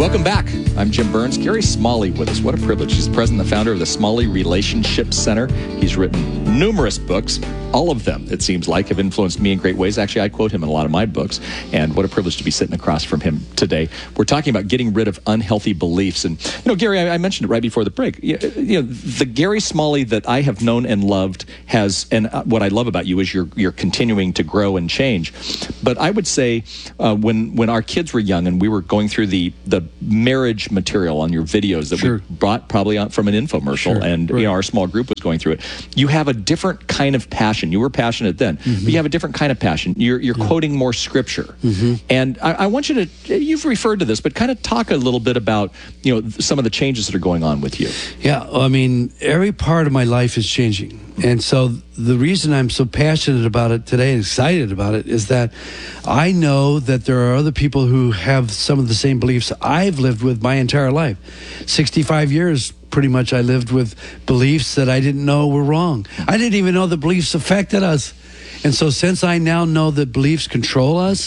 Welcome back. I'm Jim Burns. Gary Smalley with us. What a privilege. He's the president and the founder of the Smalley Relationship Center. He's written numerous books. All of them, it seems like, have influenced me in great ways. Actually, I quote him in a lot of my books. And what a privilege to be sitting across from him today. We're talking about getting rid of unhealthy beliefs. And, Gary, I mentioned it right before the break. The Gary Smalley that I have known and loved has, and what I love about you is you're continuing to grow and change. But I would say when our kids were young and we were going through the marriage material on your videos that we brought probably from an infomercial, and our small group was going through it, you have a different kind of passion. You were passionate then, but you have a different kind of passion. You're quoting more scripture. And I want you to, you've referred to this, but kind of talk a little bit about, some of the changes that are going on with you. Yeah, I mean, every part of my life is changing. And so the reason I'm so passionate about it today and excited about it is that I know that there are other people who have some of the same beliefs I've lived with my entire life. 65 years, pretty much, I lived with beliefs that I didn't know were wrong. I didn't even know that beliefs affected us. And so since I now know that beliefs control us,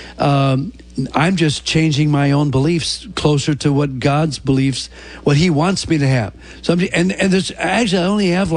I'm just changing my own beliefs closer to what God's beliefs, what He wants me to have. So and there's actually, I only have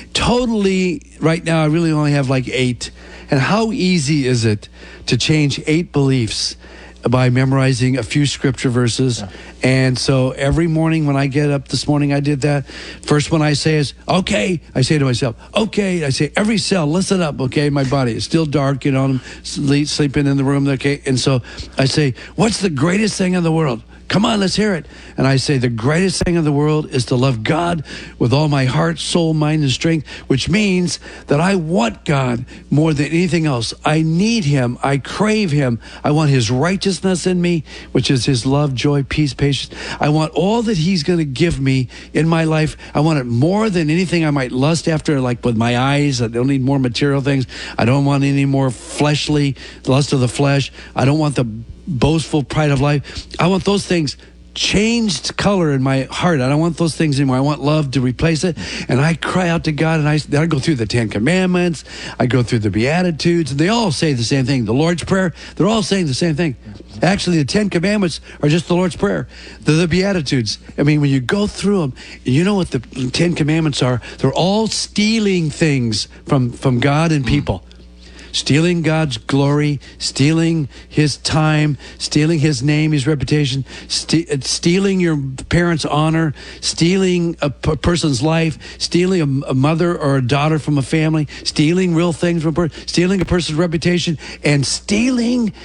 right now, I really only have 8. And how easy is it to change 8 beliefs by memorizing a few scripture verses? Yeah. And so every morning when I get up, this morning I did that. First one I say is, okay. I say to myself, okay. I say, every cell, listen up, okay? My body is still dark, I'm sleeping in the room, okay? And so I say, what's the greatest thing in the world? Come on, let's hear it. And I say, the greatest thing in the world is to love God with all my heart, soul, mind, and strength, which means that I want God more than anything else. I need Him. I crave Him. I want His righteousness in me, which is His love, joy, peace, patience. I want all that He's going to give me in my life. I want it more than anything I might lust after, like with my eyes. I don't need more material things. I don't want any more fleshly lust of the flesh. I don't want the boastful pride of life. I want those things changed color in my heart. I don't want those things anymore. I want love to replace it. And I cry out to God, and I go through the 10 Commandments. I go through the Beatitudes, and they all say the same thing. The Lord's Prayer, they're all saying the same thing. Actually, the 10 Commandments are just the Lord's Prayer. They're the Beatitudes. I mean, when you go through them, you know what the 10 Commandments are? They're all stealing things from God and people. Stealing God's glory, stealing His time, stealing His name, His reputation, stealing your parents' honor, stealing a person's life, stealing a mother or a daughter from a family, stealing real things from a person, stealing a person's reputation, and stealing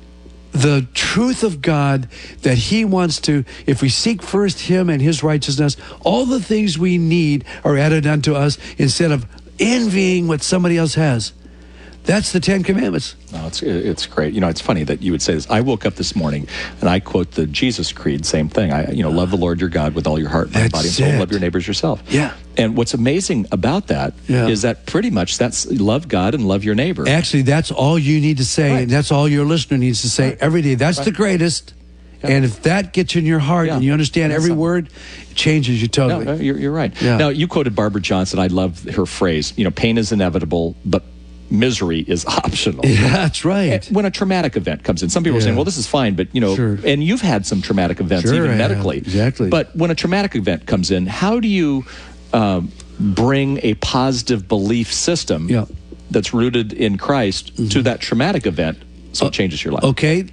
the truth of God that He wants to, if we seek first Him and His righteousness, all the things we need are added unto us instead of envying what somebody else has. That's the 10 Commandments. No, it's great. It's funny that you would say this. I woke up this morning and I quote the Jesus Creed, same thing. Love the Lord your God with all your heart, mind, body, and soul. Love your neighbors yourself. Yeah. And what's amazing about that is that pretty much that's love God and love your neighbor. Actually, that's all you need to say, and that's all your listener needs to say every day. That's the greatest. Yeah. And if that gets in your heart and you understand every word, it changes you totally. No, you're right. Yeah. Now, you quoted Barbara Johnson. I love her phrase, pain is inevitable, but misery is optional. Yeah, that's right. When a traumatic event comes in, some people are saying, well, this is fine, but, and you've had some traumatic events, even medically. Exactly. But when a traumatic event comes in, how do you bring a positive belief system that's rooted in Christ to that traumatic event so it changes your life? Okay,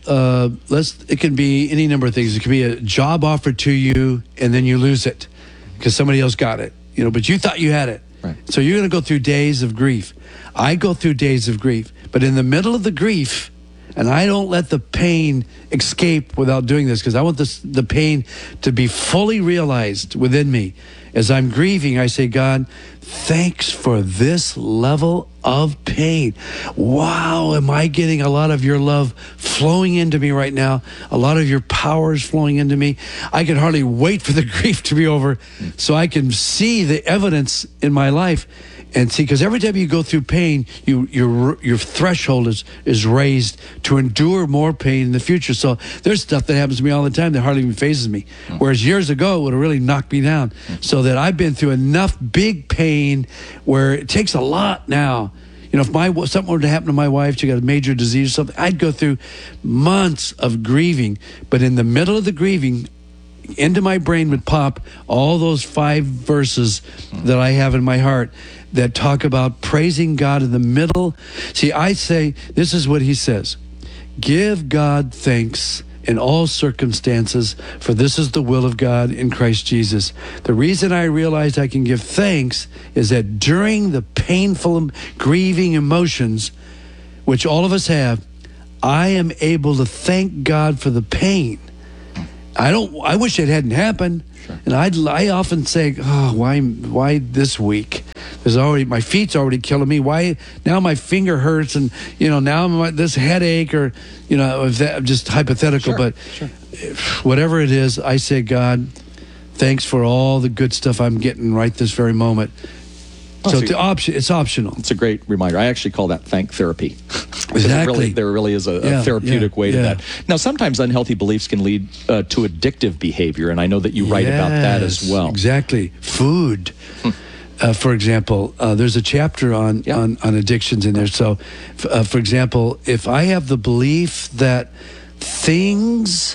it can be any number of things. It can be a job offered to you, and then you lose it because somebody else got it, but you thought you had it. Right. So you're going to go through days of grief. I go through days of grief, but in the middle of the grief, and I don't let the pain escape without doing this because I want the pain to be fully realized within me. As I'm grieving, I say, God, thanks for this level of pain. Wow, am I getting a lot of your love flowing into me right now? A lot of your power is flowing into me. I can hardly wait for the grief to be over so I can see the evidence in my life. And see, because every time you go through pain, your threshold is raised to endure more pain in the future. So there's stuff that happens to me all the time that hardly even phases me. Whereas years ago, it would have really knocked me down. So that I've been through enough big pain where it takes a lot now. if something were to happen to my wife, she got a major disease or something, I'd go through months of grieving. But in the middle of the grieving, into my brain would pop all those 5 verses that I have in my heart that talk about praising God in the middle. See, I say, this is what he says: give God thanks in all circumstances, for this is the will of God in Christ Jesus. The reason I realized I can give thanks is that during the painful, grieving emotions, which all of us have, I am able to thank God for the pain. I wish it hadn't happened. Sure. And I often say, oh, why this week? My feet's already killing me. Why now? My finger hurts, and now I'm this headache, or if that just hypothetical. Sure, but sure. Whatever it is, I say, God, thanks for all the good stuff I'm getting right this very moment. So it's optional. It's a great reminder. I actually call that thank therapy. Exactly. There really is a therapeutic way to that. Now, sometimes unhealthy beliefs can lead to addictive behavior, and I know that you write about that as well. Exactly. Food. For example, there's a chapter on addictions in there. So, for example, if I have the belief that things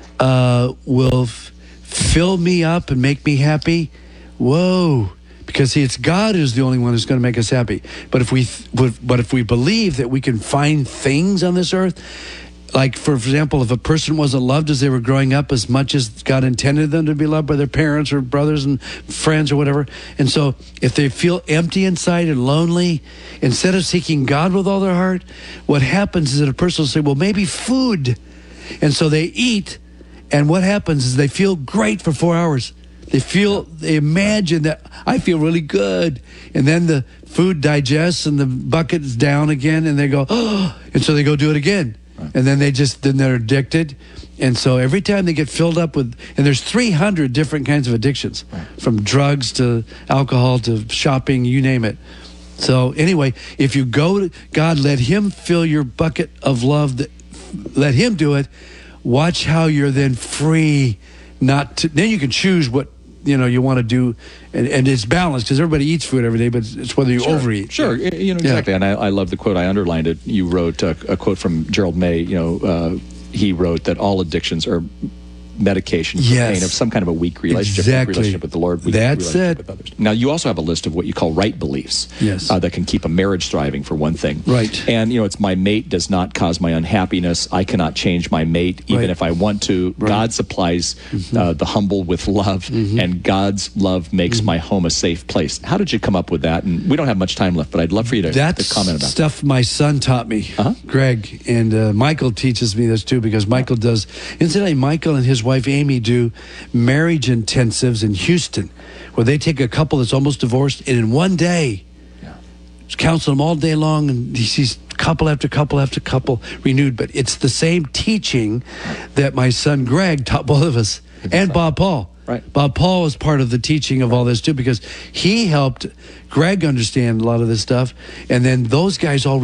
will fill me up and make me happy, whoa. Because see, it's God who's the only one who's going to make us happy. But if we believe that we can find things on this earth, like for example, if a person wasn't loved as they were growing up as much as God intended them to be loved by their parents or brothers and friends or whatever, and so if they feel empty inside and lonely, instead of seeking God with all their heart, what happens is that a person will say, well, maybe food. And so they eat, and what happens is they feel great for 4 hours. They imagine that I feel really good. And then the food digests and the bucket is down again, and they go, oh, and so they go do it again. Right. And then they're addicted. And so every time they get filled up with, and there's 300 different kinds of addictions, right, from drugs to alcohol to shopping, you name it. So anyway, if you go to God, let him fill your bucket of love, let him do it. Watch how you're then free then you can choose what you want to do, and it's balanced because everybody eats food every day, but it's whether you overeat. Sure, exactly. And I love the quote. I underlined it. You wrote a quote from Gerald May. He wrote that all addictions are medication for pain of some kind of a weak relationship, relationship with the Lord. That's it. With others. Now, you also have a list of what you call right beliefs that can keep a marriage thriving, for one thing. Right. And, it's my mate does not cause my unhappiness. I cannot change my mate, even if I want to. Right. God supplies the humble with love, and God's love makes my home a safe place. How did you come up with that? And we don't have much time left, but I'd love for you to comment about that. Stuff my son taught me, Greg, and Michael teaches me this too, because Michael does. Incidentally, Michael and his wife Amy do marriage intensives in Houston, where they take a couple that's almost divorced, and in one day counsel them all day long, and he sees couple after couple after couple renewed. But it's the same teaching that my son Greg taught both of us, and Bob Paul. Right. Bob Paul was part of the teaching of all this too, because he helped Greg understand a lot of this stuff, and then those guys all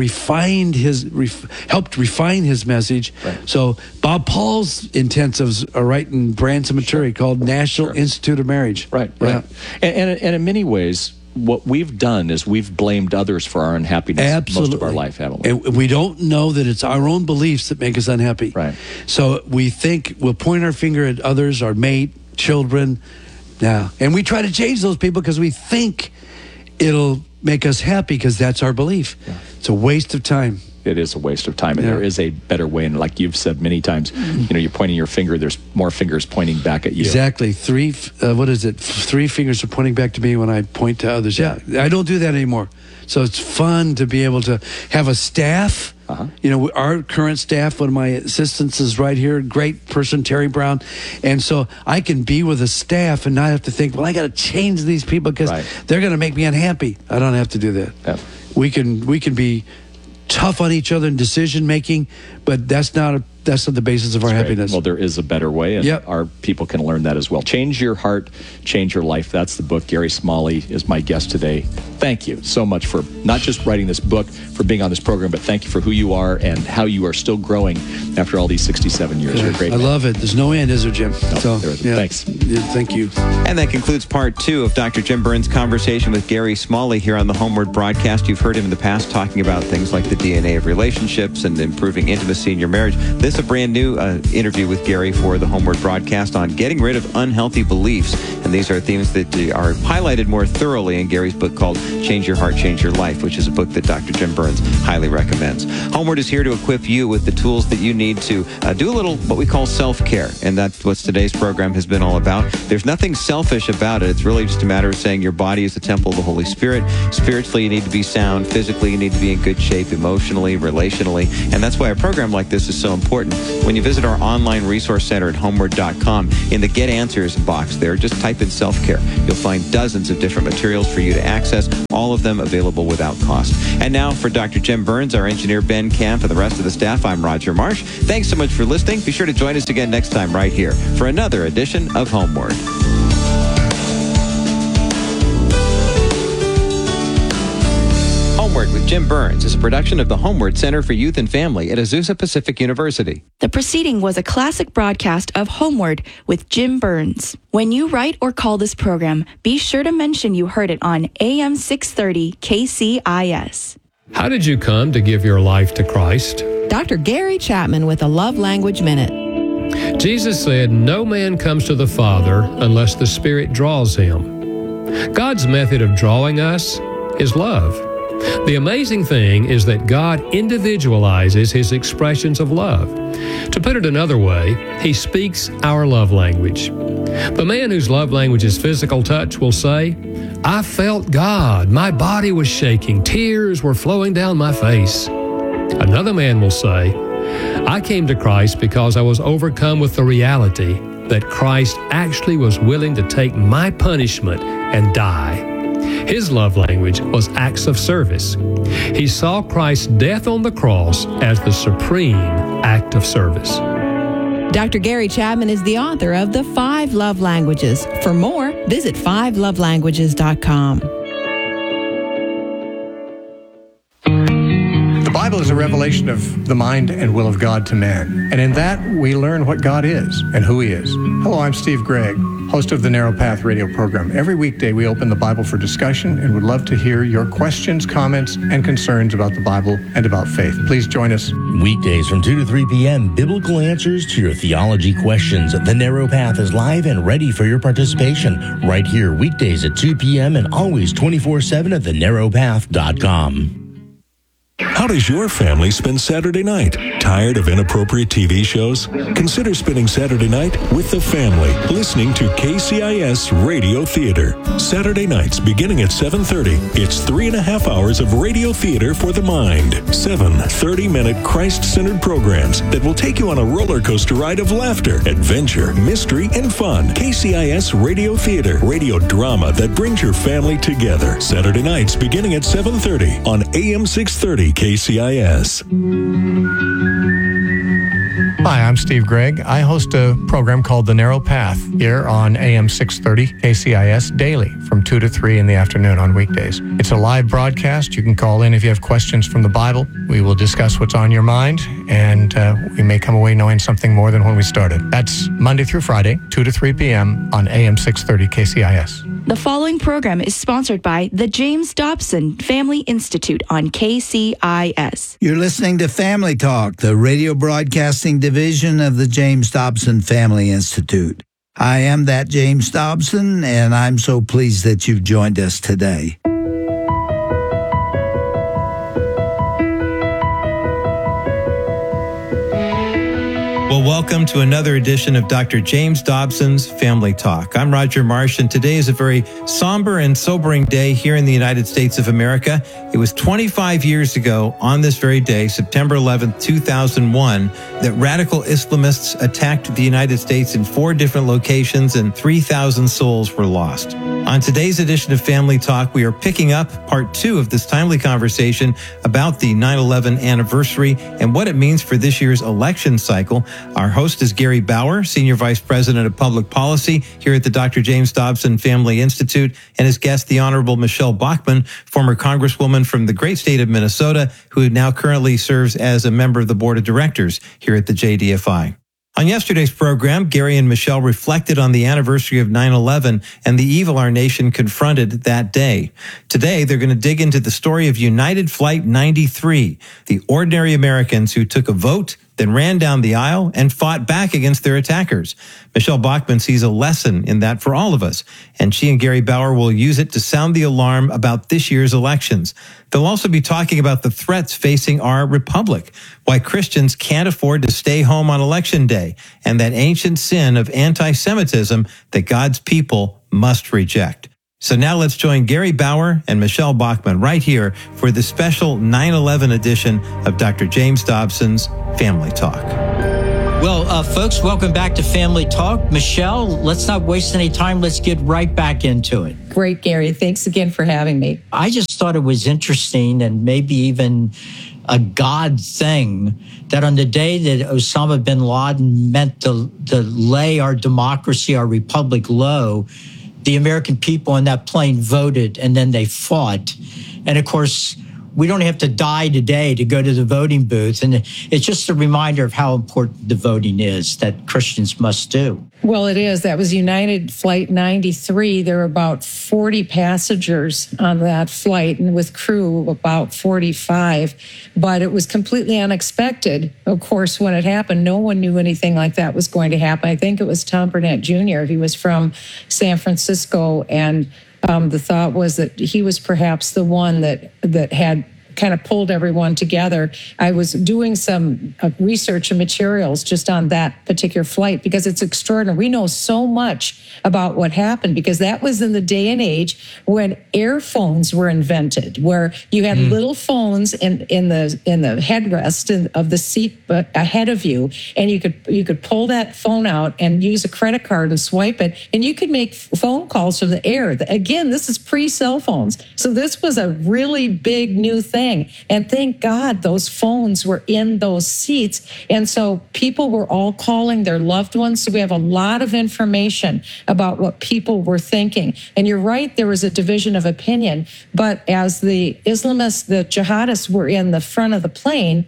helped refine his message. Right. So Bob Paul's intensives are right in Branson, Missouri, called National Institute of Marriage. Right. And in many ways, what we've done is we've blamed others for our unhappiness most of our life, haven't we? And we don't know that it's our own beliefs that make us unhappy. Right. So we think we'll point our finger at others, our mate, children, and we try to change those people because we think it'll make us happy because that's our belief. Yeah. It's a waste of time. It is a waste of time, and there is a better way. And like you've said many times, you're pointing your finger. There's more fingers pointing back at you. Exactly. 3 fingers are pointing back to me when I point to others. Yeah, I don't do that anymore. So it's fun to be able to have a staff. Our current staff, one of my assistants is right here, great person, Terry Brown. And so I can be with a staff and not have to think, well, I got to change these people because they're going to make me unhappy. I don't have to do that. Yeah. We can be tough on each other in decision making, but that's not a that's the basis of our happiness. Well, there is a better way, and our people can learn that as well. Change Your Heart, Change Your Life. That's the book. Gary Smalley is my guest today. Thank you so much for not just writing this book, for being on this program, but thank you for who you are and how you are still growing after all these 67 years. You're a great man. I love it. There's no end, is there, Jim? No, there isn't. Thanks. Yeah, thank you. And that concludes part 2 of Dr. Jim Burns' conversation with Gary Smalley here on the Homeward broadcast. You've heard him in the past talking about things like the DNA of relationships and improving intimacy in your marriage. This is a brand new interview with Gary for the Homeward broadcast on getting rid of unhealthy beliefs. And these are themes that are highlighted more thoroughly in Gary's book called Change Your Heart, Change Your Life, which is a book that Dr. Jim Burns highly recommends. Homeward is here to equip you with the tools that you need to do a little what we call self-care. And that's what today's program has been all about. There's nothing selfish about it. It's really just a matter of saying your body is the temple of the Holy Spirit. Spiritually, you need to be sound. Physically, you need to be in good shape. Emotionally, relationally. And that's why a program like this is so important. When you visit our online resource center at homeward.com, in the Get Answers box there, just type in self-care. You'll find dozens of different materials for you to access, all of them available without cost. And now for Dr. Jim Burns, our engineer Ben Camp, and the rest of the staff, I'm Roger Marsh. Thanks so much for listening. Be sure to join us again next time right here for another edition of Homeward. Homeward with Jim Burns is a production of the Homeward Center for Youth and Family at Azusa Pacific University. The preceding was a classic broadcast of Homeward with Jim Burns. When you write or call this program, be sure to mention you heard it on AM 630 KCIS. How did you come to give your life to Christ? Dr. Gary Chapman with a Love Language Minute. Jesus said, "No man comes to the Father unless the Spirit draws him." God's method of drawing us is love. The amazing thing is that God individualizes His expressions of love. To put it another way, He speaks our love language. The man whose love language is physical touch will say, "I felt God. My body was shaking. Tears were flowing down my face." Another man will say, "I came to Christ because I was overcome with the reality that Christ actually was willing to take my punishment and die." His love language was acts of service. He saw Christ's death on the cross as the supreme act of service. Dr. Gary Chapman is the author of The 5 Love Languages. For more, visit 5lovelanguages.com. The Bible is a revelation of the mind and will of God to man. And in that, we learn what God is and who He is. Hello, I'm Steve Gregg, host of the Narrow Path radio program. Every weekday, we open the Bible for discussion and would love to hear your questions, comments, and concerns about the Bible and about faith. Please join us. Weekdays from 2 to 3 p.m., biblical answers to your theology questions. The Narrow Path is live and ready for your participation right here weekdays at 2 p.m. and always 24/7 at thenarrowpath.com. How does your family spend Saturday night? Tired of inappropriate TV shows? Consider spending Saturday night with the family, listening to KCIS Radio Theater. Saturday nights beginning at 7:30. It's 3.5 hours of radio theater for the mind. 7 30-minute Christ-centered programs that will take you on a roller coaster ride of laughter, adventure, mystery, and fun. KCIS Radio Theater, radio drama that brings your family together. Saturday nights beginning at 7:30 on AM 630 KCIS. Hi, I'm Steve Gregg. I host a program called The Narrow Path here on AM 630 KCIS daily from 2 to 3 in the afternoon on weekdays. It's a live broadcast. You can call in if you have questions from the Bible. We will discuss what's on your mind, and we may come away knowing something more than when we started. That's Monday through Friday, 2 to 3 p.m. on AM 630 KCIS. The following program is sponsored by the James Dobson Family Institute on KCIS. You're listening to Family Talk, the radio broadcasting division of the James Dobson Family Institute. I am that James Dobson, and I'm so pleased that you've joined us today. Well, welcome to another edition of Dr. James Dobson's Family Talk. I'm Roger Marsh, and today is a very somber and sobering day here in the United States of America. It was 25 years ago on this very day, September 11th, 2001, that radical Islamists attacked the United States in 4 different locations and 3,000 souls were lost. On today's edition of Family Talk, we are picking up part 2 of this timely conversation about the 9/11 anniversary and what it means for this year's election cycle. Our host is Gary Bauer, Senior Vice President of Public Policy here at the Dr. James Dobson Family Institute, and his guest, the Honorable Michelle Bachmann, former Congresswoman from the great state of Minnesota, who now currently serves as a member of the Board of Directors here at the JDFI. On yesterday's program, Gary and Michelle reflected on the anniversary of 9/11 and the evil our nation confronted that day. Today, they're going to dig into the story of United Flight 93, the ordinary Americans who took a vote, then ran down the aisle and fought back against their attackers. Michelle Bachmann sees a lesson in that for all of us, and she and Gary Bauer will use it to sound the alarm about this year's elections. They'll also be talking about the threats facing our republic, why Christians can't afford to stay home on Election Day, and that ancient sin of anti-Semitism that God's people must reject. So now let's join Gary Bauer and Michelle Bachmann right here for the special 9/11 edition of Dr. James Dobson's Family Talk. Well, folks, welcome back to Family Talk. Michelle, let's not waste any time. Let's get right back into it. Great, Gary. Thanks again for having me. I just thought it was interesting and maybe even a God thing that on the day that Osama bin Laden meant to lay our democracy, our republic low, the American people on that plane voted and then they fought. And of course, we don't have to die today to go to the voting booth. And it's just a reminder of how important the voting is that Christians must do. Well, it is. That was United Flight 93. There were about 40 passengers on that flight, and with crew, about 45. But it was completely unexpected. Of course, when it happened, no one knew anything like that was going to happen. I think it was Tom Burnett Jr. He was from San Francisco, and the thought was that he was perhaps the one that had kind of pulled everyone together. I was doing some research and materials just on that particular flight because it's extraordinary. We know so much about what happened because that was in the day and age when airphones were invented, where you had little phones in the headrest of the seat ahead of you, and you could pull that phone out and use a credit card and swipe it, and you could make phone calls from the air. Again, this is pre-cell phones, so this was a really big new thing. And thank God those phones were in those seats. And so people were all calling their loved ones. So we have a lot of information about what people were thinking. And you're right, there was a division of opinion. But as the Islamists, the jihadists were in the front of the plane,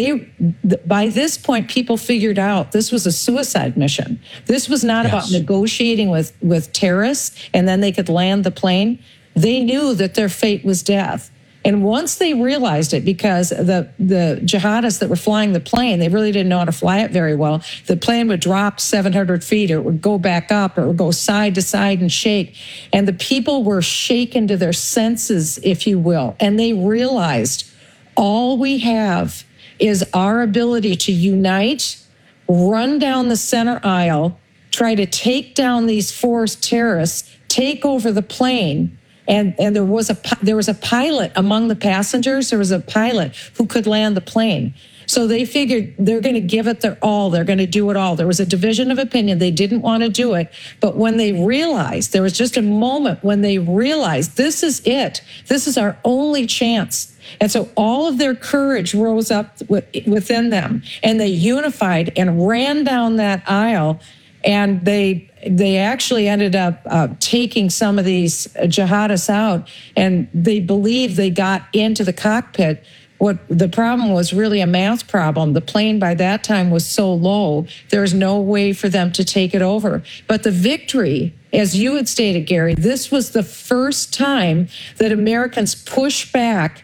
by this point, people figured out this was a suicide mission. This was not about negotiating with terrorists and then they could land the plane. They knew that their fate was death. And once they realized it, because the jihadists that were flying the plane, they really didn't know how to fly it very well. The plane would drop 700 feet, or it would go back up, or it would go side to side and shake. And the people were shaken to their senses, if you will. And they realized all we have is our ability to unite, run down the center aisle, try to take down these forced terrorists, take over the plane. And there was a pilot among the passengers. There was a pilot who could land the plane. So they figured they're going to give it their all. They're going to do it all. There was a division of opinion. They didn't want to do it. But when they realized, there was just a moment when they realized this is it. This is our only chance. And so all of their courage rose up within them. And they unified and ran down that aisle. And they actually ended up taking some of these jihadists out, and they believed they got into the cockpit. What the problem was really a math problem. The plane by that time was so low, there's no way for them to take it over. But the victory, as you had stated, Gary, this was the first time that Americans pushed back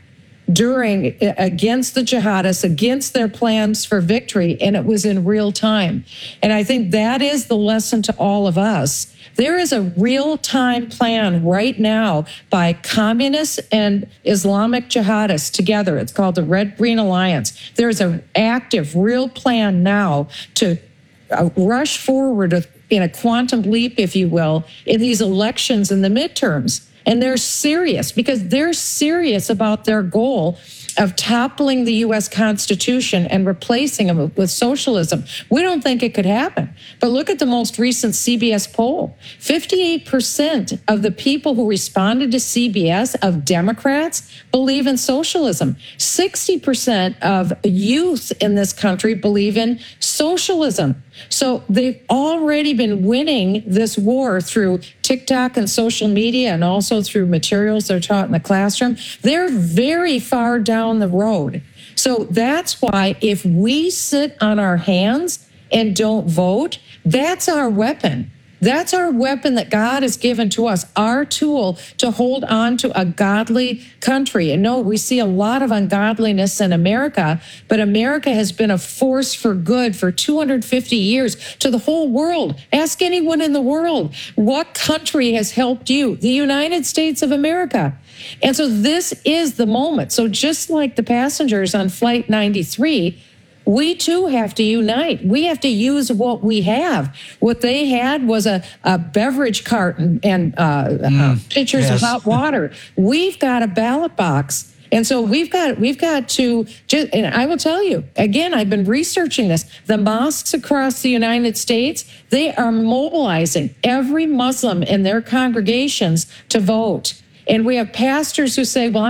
against the jihadists, against their plans for victory, and it was in real time. And I think that is the lesson to all of us. There is a real-time plan right now by communists and Islamic jihadists together. It's called the Red Green Alliance. There's an active, real plan now to rush forward in a quantum leap, if you will, in these elections and the midterms. And they're serious because they're serious about their goal of toppling the U.S. Constitution and replacing them with socialism. We don't think it could happen. But look at the most recent CBS poll. 58% of the people who responded to CBS of Democrats believe in socialism. 60% of youth in this country believe in socialism. So they've already been winning this war through TikTok and social media and also through materials they're taught in the classroom. They're very far down the road. So that's why if we sit on our hands and don't vote, that's our weapon. That's our weapon that God has given to us, our tool to hold on to a godly country. And no, we see a lot of ungodliness in America, but America has been a force for good for 250 years to the whole world. Ask anyone in the world, what country has helped you? The United States of America. And so this is the moment. So just like the passengers on Flight 93, we too have to unite. We have to use what we have. What they had was a beverage carton and pitchers of hot water. We've got a ballot box. And so we've got to just, and I will tell you, again, I've been researching this. The mosques across the United States, they are mobilizing every Muslim in their congregations to vote. And we have pastors who say, well,